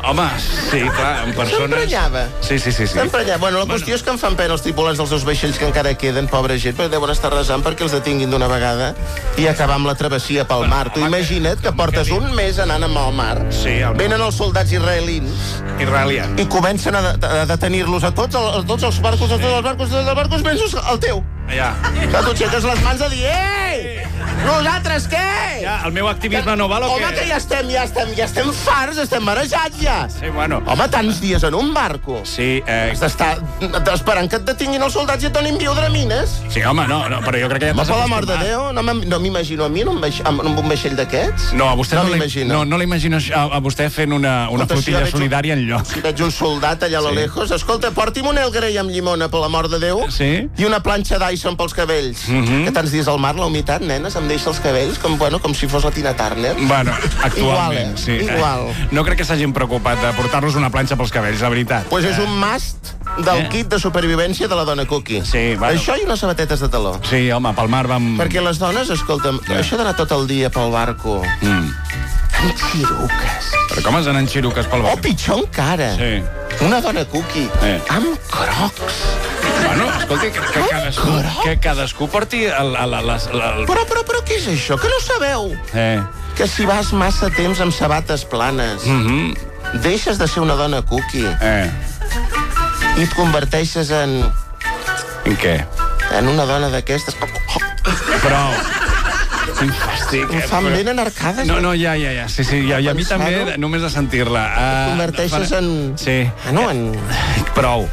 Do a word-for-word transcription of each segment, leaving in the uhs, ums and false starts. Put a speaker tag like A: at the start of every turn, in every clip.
A: Home, sí, clar, en persones...
B: S'emprenyava.
A: Sí, sí, sí. sí.
B: S'emprenyava. Bueno, la bueno. qüestió és que em fan pena els tripulants dels dos vaixells que encara queden, pobra gent, perquè deuen estar resant perquè els detinguin d'una vegada i acabar amb la travessia pel bueno, mar. Tu imagina't que portes un mes anant amb el mar,
A: sí, el
B: venen els soldats israelins
A: Israelians.
B: i comencen a, de a detenir-los a tots, a tots els barcos, a tots els barcos, a tots els barcos, menys el teu.
A: Ja.
B: Que tu aixeques les mans a dir, ei, nosaltres què?
A: Ja, el meu activisme no val o què?
B: Home, que ja estem, ja estem, ja estem farts, estem marejats ja.
A: Sí, bueno.
B: Home, tants dies en un barco.
A: Sí, eh...
B: Has d'estar esperant que et detinguin els soldats i et donin viu dramines.
A: Sí, home, no, no, però jo crec que ja t'has
B: acostumat. Per la mort de Déu, no, no m'imagino a mi en un, vaix, en un vaixell d'aquests.
A: No, a vostè
B: no,
A: no
B: l'imagino.
A: No, no l'imagino a, a vostè fent una, una
B: Escolta,
A: flotilla
B: si
A: solidària en lloc.
B: Si veig un soldat allà a lo
A: Sí.
B: lejos, escolta, porti'm un El Grey amb llimona, per la mort de Déu,
A: Sí.
B: i una planxa Dyson pels cabells.
A: Mm -hmm.
B: Que tants dies al mar, la humitat, nenes, em deixa els cabells com, bueno, com si fos la Tina Turner.
A: Bueno, actualment,
B: Igual, eh?
A: sí.
B: Igual.
A: Eh, no crec que s'hagin preocupat de portar-los una planxa pels cabells, la veritat.
B: Pues és un must del
A: Eh.
B: kit de supervivència de la dona Cookie.
A: Sí, bueno.
B: Això i unes sabatetes de taló.
A: Sí, home, pel mar vam...
B: Perquè les dones, escolta'm,
A: Eh.
B: això d'anar tot el dia pel barco,
A: Mm.
B: amb xiruques,
A: Però com has d'anar en xiruques pel
B: o
A: barco?
B: pitjor encara,
A: Sí.
B: una dona Cookie,
A: Eh.
B: amb crocs.
A: Bueno, escolti, que, que, cadascú, que cadascú porti el... el, el, el, el...
B: Però, però, però, què és això? Que no sabeu?
A: Eh.
B: Que si vas massa temps amb sabates planes,
A: Mm -hmm.
B: deixes de ser una dona Cookie
A: Eh.
B: i et converteixes en,
A: En què?
B: en una dona d'aquestes.
A: Prou. Quin fàstic.
B: Em fan ben enarcades.
A: No, no, ja, ja, ja. Sí, sí, i a, i a mi també,
B: Pensar-ho.
A: només de sentir-la. Uh,
B: Et converteixes en...
A: Sí.
B: Bueno, en...
A: Prou.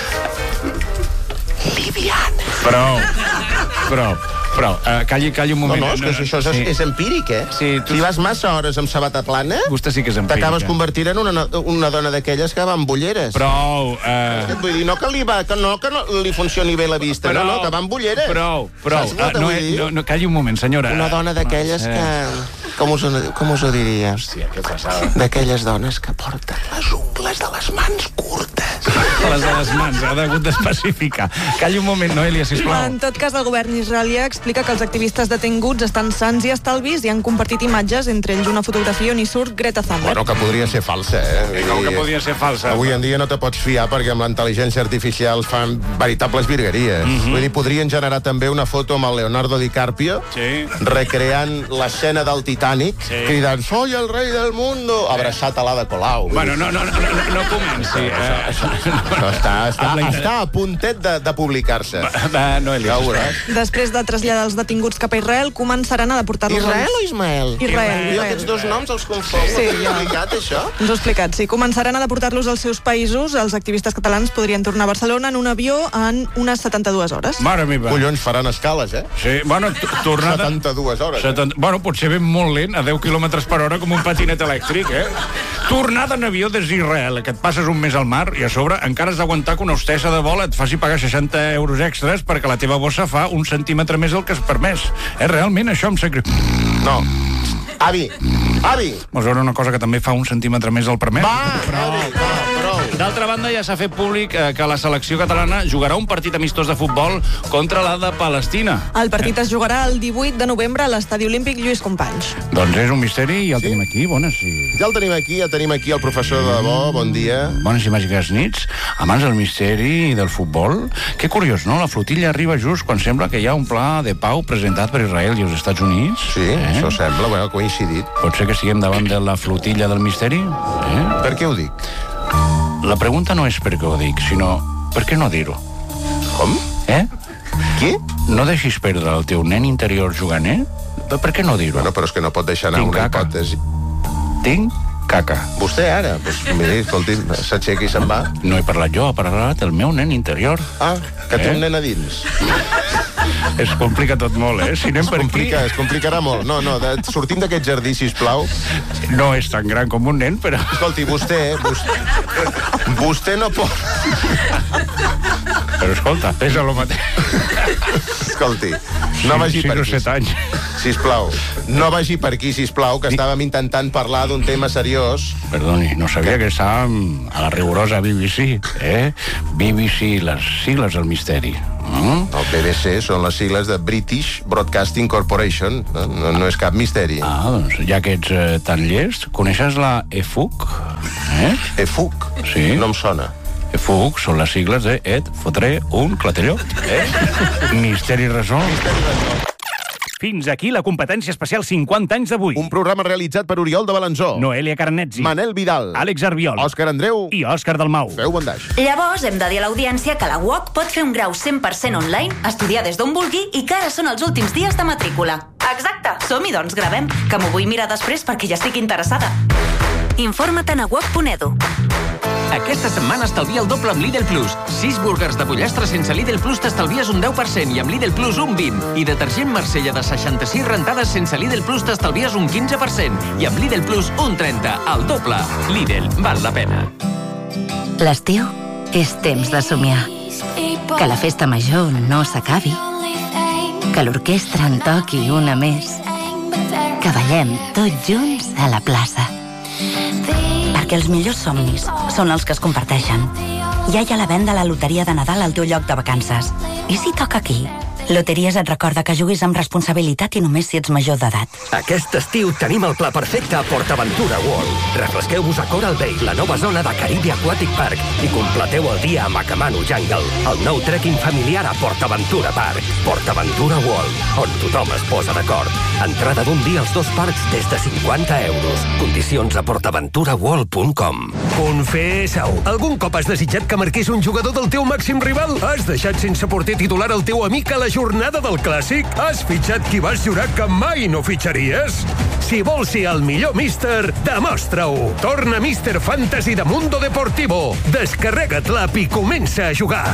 B: Liviana.
A: Prou. Prou. Prou. Uh, calli, calli un
B: No,
A: moment.
B: no, és que això és,
A: Sí.
B: és empíric, eh?
A: Sí, tu-
B: Si vas massa hores amb sabata plana,
A: Vostè sí que és empírica.
B: t'acabes convertint en una, una dona d'aquelles que va amb ulleres.
A: Prou. Uh...
B: Vull dir, no que li, va, que no, que no li funcioni bé la vista, no, no, que va amb ulleres.
A: Prou, prou.
B: Saps què
A: Uh,
B: t'ho
A: no,
B: vull dir?
A: no, no, calli un moment, senyora.
B: Una dona d'aquelles
A: Eh.
B: que... Com us, ho- com us ho diria?
A: Hòstia, què passava?
B: D'aquelles dones que porten les ungles de les mans curtes.
A: Les de les mans, ha hagut d'especificar. Calli un moment, Noelia, sisplau.
C: En tot cas, el govern israelià explica que els activistes detinguts estan sans i estalvis i han compartit imatges, entre ells una fotografia on hi surt Greta Thunberg.
B: Bueno, que podria ser falsa, eh?
A: Com que podia ser falsa?
B: Avui en dia no te pots fiar perquè amb la intel·ligència artificial fan veritables virgueries. Mm -hmm. Vull dir, podrien generar també una foto amb el Leonardo DiCaprio
A: Sí.
B: recreant l'escena del Titanic,
A: Sí.
B: cridant «Soy el rei del mundo», abraçat a l'Ada Colau.
A: Bueno, no, no, no, no, no comenci. Eh,
B: Això està, està,
A: Amb la inter-
B: està a puntet de, de publicar-se.
A: Va, Noelia,
B: Ja ho
A: sisplau.
B: veuràs.
C: Després de traslladar els detinguts cap a Israel, començaran a deportar-los...
B: Israel o
C: als-
B: Ismael?
C: Israel.
B: Jo aquests dos noms els confonc.
C: Sí,
B: Ho he
C: ja.
B: explicat, això?
C: Ens ho he explicat, sí. Començaran a deportar-los als seus països. Els activistes catalans podrien tornar a Barcelona en un avió en unes setanta-dues hores.
A: Mare meva.
B: Collons, faran escales, eh?
A: Sí, bueno, t- tornada...
B: setanta-dues hores. Eh?
A: setanta Bueno, potser ben molt lent, a deu quilòmetres per hora, com un patinet elèctric, eh? Tornada en avió des d'Israel, que et passes un mes al mar i a sobre encara has d'aguantar que una hostessa de vol et faci pagar seixanta euros extras perquè la teva bossa fa un centímetre més del que és permès. Eh, realment, això em sacri...
B: No. Avi, avi!
A: Vols veure una cosa que també fa un centímetre més del permès?
B: Va, avi, va, prou.
A: D'altra banda, ja s'ha fet públic eh, que la selecció catalana jugarà un partit amistós de futbol contra la de Palestina.
C: El partit es jugarà el divuit de novembre a l'Estadi Olímpic Lluís Companys.
A: Doncs és un misteri i el tenim aquí. Bones i...
B: Ja el tenim aquí, ja tenim aquí el professor de debò, bon dia.
A: Bones i màgiques nits. Abans del misteri del futbol. Que curiós, no? La flotilla arriba just quan sembla que hi ha un pla de pau presentat per Israel i els Estats Units.
B: Sí,
A: eh?
B: això sembla, bueno, ha coincidit.
A: Pot ser que estiguem davant de la flotilla del misteri? Eh?
B: Per què ho dic?
A: La pregunta no és per què ho dic, sinó per què no dir-ho?
B: Com?
A: Eh?
B: Qui?
A: No deixis perdre el teu nen interior jugant, eh? Per, per què no dir-ho?
B: Bueno, però és que no pot deixar anar
A: Tinc
B: una
A: caca.
B: hipòtesi.
A: Tinc caca.
B: Vostè ara, doncs, miri, escolti, s'aixeca i se'n va.
A: No he parlat jo, ha parlat el meu nen interior.
B: Ah, que té
A: Eh?
B: un nen a dins.
A: Es complica tot molt, eh? Si anem
B: Es
A: per aquí...
B: complica, es complicarà molt. No, no, de, sortim d'aquest jardí, sisplau.
A: No és tan gran com un nen, però...
B: Escolti, vostè, vostè, vostè no pot...
A: Però escolta, pesa lo mateix.
B: Escolti, no vagi per
A: sis o
B: aquí.
A: set anys.
B: Sisplau, no vagi per aquí, sisplau, que estàvem intentant parlar d'un tema seriós.
A: Perdoni, no sabia que estàvem a la rigorosa B B C, eh? B B C, les sigles del misteri. Mm?
B: El B B C són les sigles de British Broadcasting Corporation. No, no, no és cap misteri.
A: Ah, doncs ja que ets eh, tan llest, coneixes la E F U C? Eh?
B: EFUC.
A: Sí.
B: No em sona.
A: EFUC són les sigles de Et fotré un clatelló. Eh? Misteri resolt. Fins aquí la competència especial cinquanta anys d'avui.
B: Un programa realitzat per Oriol de Balanzó,
A: Noelia Carnetzi,
B: Manel Vidal,
A: Àlex Arbiol,
B: Òscar Andreu
A: i Òscar Dalmau.
B: Feu bondaix.
D: Llavors hem de dir a l'audiència que la U O C pot fer un grau cent per cent online, estudiar des d'on vulgui i que ara són els últims dies de matrícula. Exacte. Som-hi, doncs, gravem, que m'ho vull mirar després perquè ja estic interessada. Informa't a nawoc punt edu.
E: Aquesta setmana estalvia el doble amb Lidl Plus. sis búrguers de pollastre sense Lidl Plus t'estalvies un deu per cent i amb Lidl Plus un vint. I detergent Marsella de seixanta-sis rentades sense Lidl Plus t'estalvies un quinze per cent. I amb Lidl Plus un trenta, el doble. Lidl, val la pena.
F: L'estiu és temps de somiar. Que la festa major no s'acabi. Que l'orquestra en toqui una més. Que ballem tots junts a la plaça. Perquè els millors somnis són els que es comparteixen. Ja hi ha la venda a la loteria de Nadal al teu lloc de vacances. I si toca aquí? Loteries et recorda que juguis amb responsabilitat i només si ets major d'edat.
G: Aquest estiu tenim el pla perfecte a PortAventura World. Refresqueu-vos a Coral Bay, la nova zona de Caribe Aquatic Park, i completeu el dia a Macamano Jungle, el nou trekking familiar a PortAventura Park. PortAventura World, on tothom es posa d'acord. Entrada d'un dia als dos parcs des de cinquanta euros. Condicions a portaventura world punt com.
H: Confessa-ho. Algun cop has desitjat que marqués un jugador del teu màxim rival? Has deixat sense porter titular el teu amic a la jornada del Clàssic? Has fitxat qui vas jurar que mai no fitxaries? Si vols ser el millor míster, demostra-ho. Torna Míster Fantasy de Mundo Deportivo. Descarrega't l'app i comença a jugar.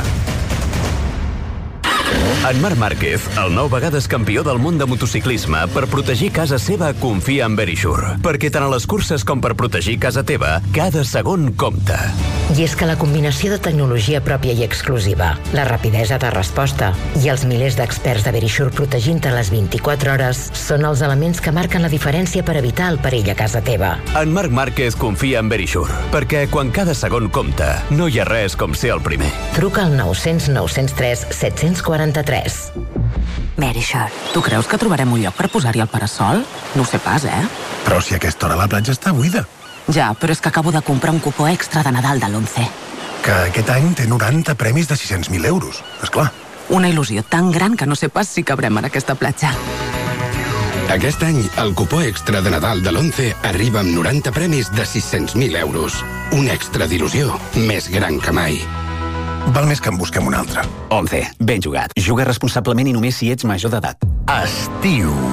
I: En Marc Márquez, el nou vegades campió del món de motociclisme, per protegir casa seva confia en Verisure. Perquè tant a les curses com per protegir casa teva, cada segon compta.
J: I és que la combinació de tecnologia pròpia i exclusiva, la rapidesa de resposta i els milers d'experts de Verisure protegint-te les vint-i-quatre hores són els elements que marquen la diferència per evitar el perill a casa teva.
I: En Marc Márquez confia en Verisure, perquè quan cada segon compta, no hi ha res com ser el primer.
J: Truca al nou cents nou cents tres set cents quaranta-tres.
F: Verisure, tu creus que trobarem un lloc per posar-hi el parasol? No ho sé pas, eh?
K: Però si a aquesta hora la platja està buida.
F: Ja, però és que acabo de comprar un cupó extra de Nadal de l'Once.
K: Que aquest any té noranta premis de sis-cents mil euros, esclar.
F: Una il·lusió tan gran que no sé pas si cabrem en aquesta platja.
L: Aquest any, el cupó extra de Nadal de l'Once arriba amb noranta premis de sis-cents mil euros. Un extra d'il·lusió més gran que mai.
K: Val més que en busquem un altre.
M: Once, ben jugat. Juga responsablement i només si ets major d'edat.
K: Estiu.